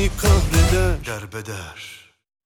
Kahreder, derbeder.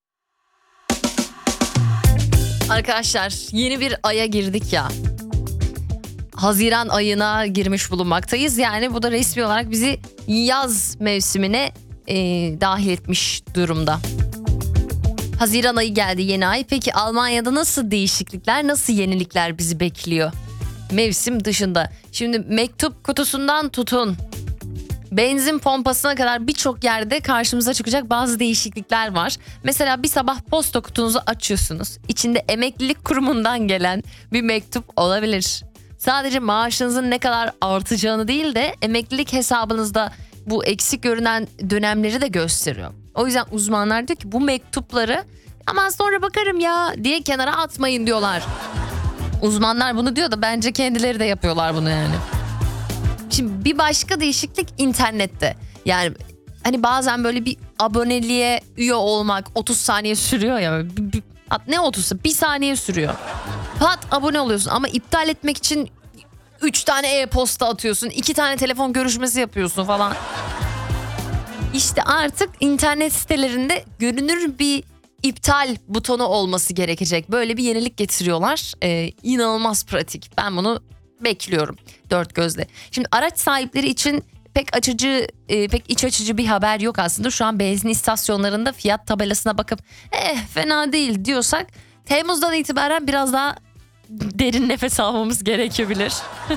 Arkadaşlar yeni bir aya girdik ya. Haziran ayına girmiş bulunmaktayız. Yani bu da resmi olarak bizi yaz mevsimine dahil etmiş durumda. Haziran ayı geldi, yeni ay. Peki Almanya'da nasıl değişiklikler, nasıl yenilikler bizi bekliyor? Mevsim dışında. Şimdi mektup kutusundan tutun benzin pompasına kadar birçok yerde karşımıza çıkacak bazı değişiklikler var. Mesela bir sabah posta kutunuzu açıyorsunuz. İçinde emeklilik kurumundan gelen bir mektup olabilir. Sadece maaşınızın ne kadar artacağını değil de emeklilik hesabınızda bu eksik görünen dönemleri de gösteriyor. O yüzden uzmanlar diyor ki bu mektupları aman sonra bakarım ya diye kenara atmayın diyorlar. Uzmanlar bunu diyor da bence kendileri de yapıyorlar bunu yani. Şimdi bir başka değişiklik internette. Yani hani bazen böyle bir aboneliğe üye olmak 30 saniye sürüyor ya. Ne 30'u? Bir saniye sürüyor. Pat abone oluyorsun ama iptal etmek için 3 tane e-posta atıyorsun. 2 tane telefon görüşmesi yapıyorsun falan. İşte artık internet sitelerinde görünür bir iptal butonu olması gerekecek. Böyle bir yenilik getiriyorlar. İnanılmaz pratik. Ben bunu bekliyorum dört gözle. Şimdi araç sahipleri için pek iç açıcı bir haber yok aslında. Şu an benzin istasyonlarında fiyat tabelasına bakıp fena değil diyorsak Temmuz'dan itibaren biraz daha derin nefes almamız gerekebilir.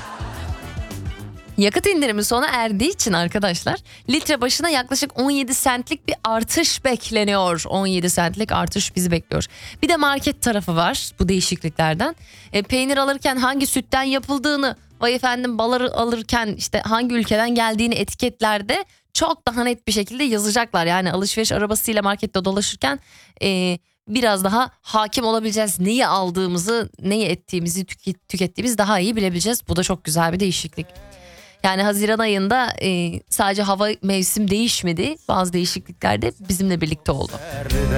Yakıt indirimi sona erdiği için arkadaşlar litre başına yaklaşık 17 centlik bir artış bekleniyor. 17 centlik artış bizi bekliyor. Bir de market tarafı var bu değişikliklerden. Peynir alırken hangi sütten yapıldığını, vay efendim bal alırken işte hangi ülkeden geldiğini etiketlerde çok daha net bir şekilde yazacaklar. Yani alışveriş arabasıyla markette dolaşırken biraz daha hakim olabileceğiz. Neyi aldığımızı, neyi ettiğimizi, tükettiğimizi daha iyi bilebileceğiz. Bu da çok güzel bir değişiklik. Yani Haziran ayında sadece hava mevsim değişmedi. Bazı değişiklikler de bizimle birlikte oldu.